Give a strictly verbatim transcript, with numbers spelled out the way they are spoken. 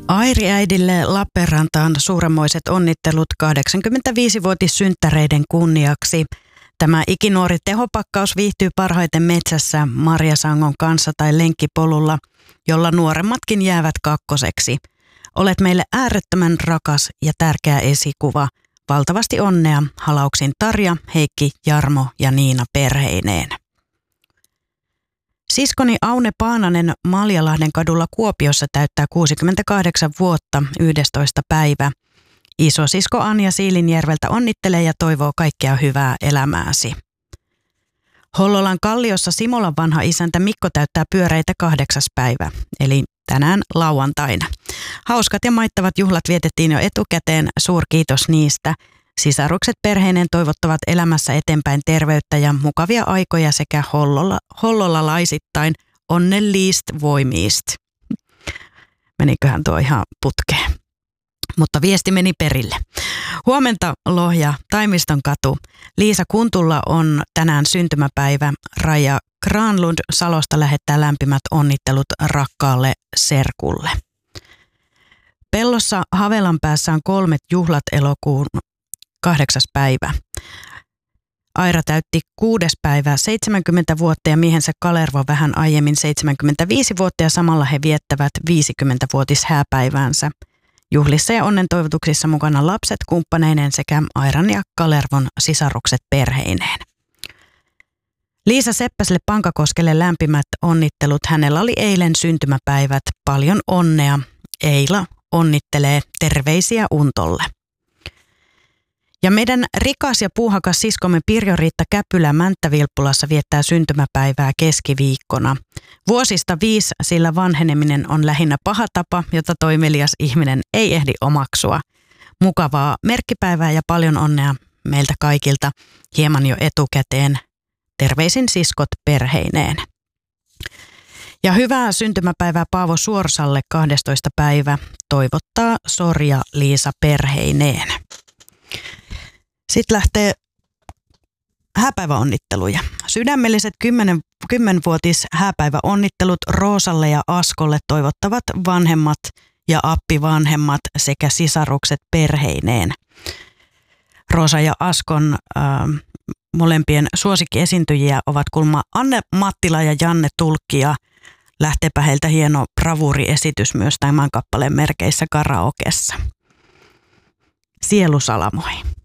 Airiäidille Lappeenrantaan suuremmoiset onnittelut kahdeksankymmentäviisivuotissynttäreiden kunniaksi. Tämä ikinuori tehopakkaus viihtyy parhaiten metsässä, marjasangon kanssa tai lenkkipolulla, jolla nuoremmatkin jäävät kakkoseksi. Olet meille äärettömän rakas ja tärkeä esikuva. Valtavasti onnea Halauksin Tarja, Heikki, Jarmo ja Niina perheineen. Siskoni Aune Paananen Maljalahden kadulla Kuopiossa täyttää kuusikymmentäkahdeksan vuotta yhdestoista päivä. Isosisko Anja Siilinjärveltä onnittelee ja toivoo kaikkea hyvää elämääsi. Hollolan Kalliossa Simolan vanha isäntä Mikko täyttää pyöreitä kahdeksas päivä, eli tänään lauantaina. Hauskat ja maittavat juhlat vietettiin jo etukäteen, suurkiitos niistä. Sisarukset perheineen toivottavat elämässä eteenpäin terveyttä ja mukavia aikoja sekä hollolla, hollolalaisittain onnellist voimist. Meniköhän tuo ihan putkeen? Mutta viesti meni perille. Huomenta Lohja, Taimiston katu. Liisa Kuntulla on tänään syntymäpäivä. Raija Granlund Salosta lähettää lämpimät onnittelut rakkaalle serkulle. Pellossa Havelan päässä on kolmet juhlat elokuun kahdeksas päivä. Aira täytti kuudes päivä seitsemänkymmentä vuotta ja miehensä Kalervo vähän aiemmin seitsemänkymmentäviisi vuotta ja samalla he viettävät viisikymmentävuotishääpäiväänsä. Juhlissa ja onnen toivotuksissa mukana lapset kumppaneineen sekä Airan ja Kalervon sisarukset perheineen. Liisa Seppäselle Pankakoskelle lämpimät onnittelut. Hänellä oli eilen syntymäpäivät. Paljon onnea. Eila onnittelee, terveisiä Untolle. Ja meidän rikas ja puuhakas siskomme Pirjo-Riitta Käpylä Mänttä-Vilppulassa viettää syntymäpäivää keskiviikkona. Vuosista viisi, sillä vanheneminen on lähinnä paha tapa, jota toimelias ihminen ei ehdi omaksua. Mukavaa merkkipäivää ja paljon onnea meiltä kaikilta hieman jo etukäteen. Terveisin siskot perheineen. Ja hyvää syntymäpäivää Paavo Suorsalle kahdestoista päivä toivottaa Sorja Liisa perheineen. Sitten lähtee hääpäiväonnitteluja. Sydämelliset kymmenen, kymmenvuotis hääpäiväonnittelut Roosalle ja Askolle toivottavat vanhemmat ja appivanhemmat sekä sisarukset perheineen. Roosa ja Askon äh, molempien suosikkiesiintyjiä ovat kulma Anne Mattila ja Janne Tulkki ja lähteepä heiltä hieno bravuuriesitys myös tämän kappaleen merkeissä karaokessa. Sielu salamoi.